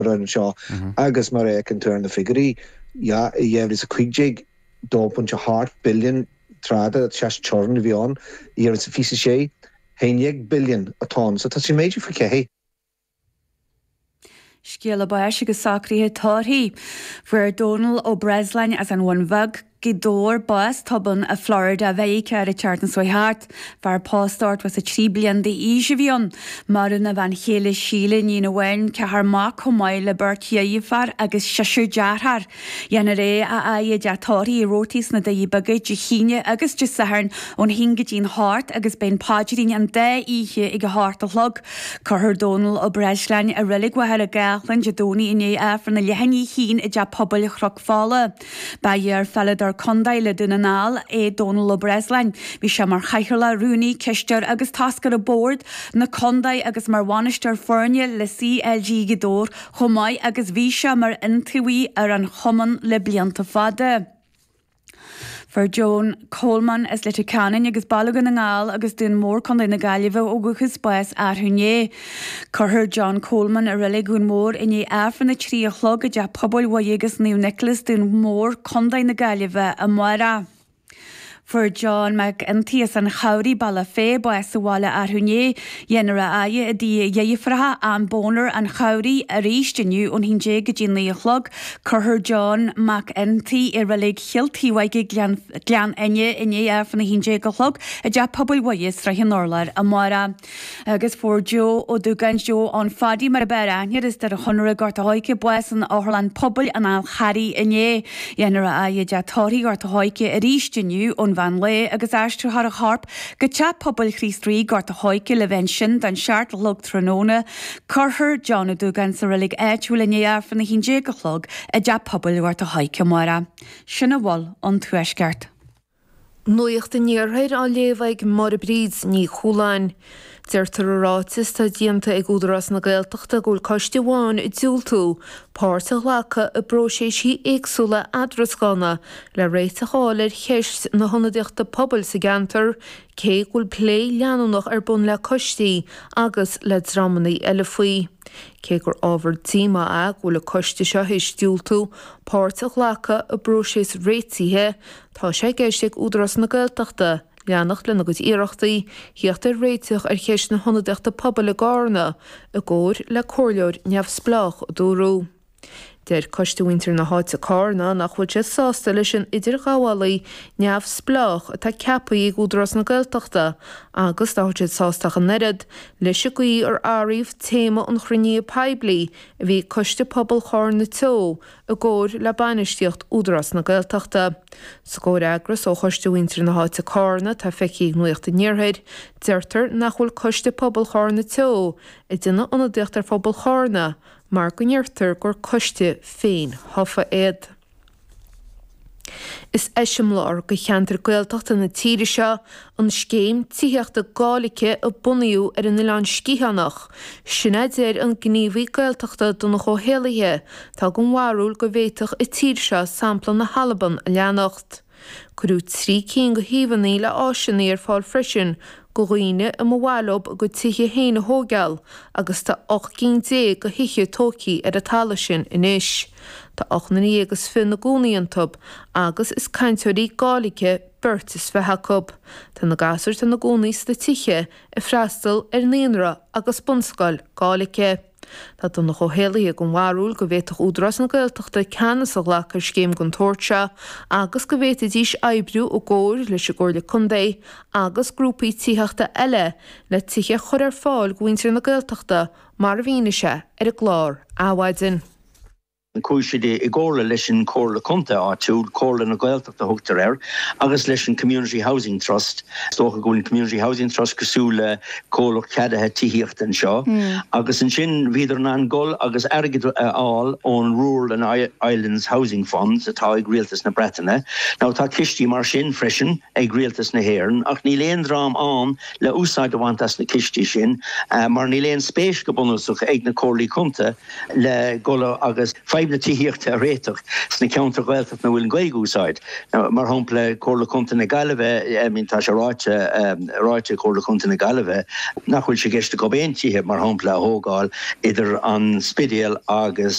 ran seo agus mar an turn na figurí is a quick 2.5 billion trada just chorn bhíán ar is fi sé 1 billion atá so tá sé méidir fa cé Scéal ba agus sacríthe táirthaí fuair Donald ó Breslin as an bhainmhag Gidor bus tuban a Florida bheith ar a Chartan Soihart far pástart was a 3 blian de Ísvion mar na van chéle síle ní na wein ce haar má comáil le burt far agus sisir jarhar Janna ré a deatóí rótis na de bagad de chiine agus de saharn on hingadín hart agus ben páidirín an de ihe ige hart a log Carher Donald ó Breslin a rilig wa a gachlan de doni iné afran na lehanní hín i de pobl chrog fále ba felladar condaile duna nál Donald ó Breslin. Bhí sé mar chaichirla rúnaí cisteir agus tascar a bord na condaid agus mar bhainisteir foirne le CLG Gidor chomáid agus bhí sé mar intuí ar an choman le blianta fada. For Joan Coleman is le canan agus balagan na ngáil agus dún mór chun na gaiileh óguchas spáis arthúné. Carher John Coleman a rilig gún mór iné afran na trí a chlog a de pobl agus New Nicholas dún mór chundaid na gaiileh a mara. For John McIntyre an chaurí balla fé ba saháile arthúné dhéanara aie a dí dhéifratha an bónar an chaurí a ríisteniu ón hinjé go dín líochlog Carher John McIntyre i rilig chiiltíhaige glean aine iné afran na hinjé go chlog a de pobl ra hinnorlar a mara. Agus for Joe ó dúgan Joe an fadí mar a beranir is dar a chunra garta haike buas an áhlan pobl an al charí iné dhéanara aie de tóí garta haike a ríisteniu ón van le agus aistru har a harp go chat pobl Christrí gart a hoike le vention dan seart log tróna Carher John a dúgan sa rilig éúil iné afran na hinjé go chlog a de pobl gart a haike mara. Sinna bhil an tuaisceart. Nuocht in níorthair á léomhaig mar a bríd ní chúláin. Deirtar a rátis tá dianta ag údarras na Gaeltachta gúil coisteháin i dúiltú, páirte ghlacha a bróséisí éagsúla adrasgána le réite cháir cheist na honnadeachta pobl sa gantar, cé gúil plé leanúnach ar bun le coistí agus le dramanaí eile faoi. Cé gur ábhar tíma a gúil le coiste seo his dúiltú, páirte ghlacha a brósés réitithe, tá sé géist ag údarras na Gaeltachta. Leannacht le agus iarachtaí hiochttar réiteach ar cheist na honnadeachta pobl le gána a ggóir le cóirleir neamhsplách dúró. Deir coistúintir na háite cána nach chuid sé sásta leis an idir gáhálaí neamhsplách tá ceapaí ag údarras na Gaeltachta agus tá chuid sástach an nerid leis a gaí ar áiríomh téma an chruinní peblií a bhí coiste pobl chár na tó a ggóir le bainistíocht údarras na Gaeltachta. Sa ggóir agras ó coistúintir na háite cána tá feicí nuochta níorthair, deirtar nach bhfuil coiste pobl chár na tó i duna ionadaíochtar pobl chárna, mar go neirtar gur coiste féin thofa éad. Is eisimlár go cheantar Gaeltachta na tíre seo an scéim tíochta gálacha a bunaíú ar an Ileán scíhanach. Sinna déir an gníomhaí Gaeltachta donna chomhéalaithe tá go mharúil go bhhéiteach i tíre seo sampla na Halaban a leannacht. Curú 3 cín go híomhaní le áisinaí ar fáil freisin go roiine a mhálób go tithe héine hógeal agus tá 8 go hiiche tócaí ar a tala sin inis. Tá 8 agus fin na gúnaíontub agus is cainteoirí gálacha Bertis Fehacob. Tá na gasir tá na gúnaís le tithe i freastal ar néonra agus bunscail gálacha. Tá don na chomhéalaí go mharúil go bhhéiteach údarras na Gaeltachta ceannas a ghlachar scéim gon tóirse agus go bhhéite díos eibbriú ó ggóir leis a ggóir le Condaid agus grúpaí títheachta eile le tithe chur ar fáil gohaintear na Gaeltachta mar a bhíne se ar a glár áhaidin. Cúiside I ggóla leis an cóla conta áitiúil cóla na Gaeltachta thugtar agus leis an Community Housing Trust tócha gúin Community Housing Trust cosúla cóla ceadathe tíhíocht an seo agus an sin bhíidir ná an gol agus airgid áil ón Rural and Islands Housing Funds atá ag rialtas na Bretainine. Ná tá cistí mar sin freisin ag rialtas na Héireann ach ní léon drám an le úsáid bhaintas na cistí sin mar ní léon spéis go bunúsach ag na cólaí conta le gola agus feibna tííocht a réitoch sna counter Gaeltacht na bhfuil gaigúsáid. Mar hapla cóla conta na Galibhe mín tá se ráite cóla conta na Galibhe nachhfuil se gceiste go béintíthe mar hapla a thógáil idir an Spidial agus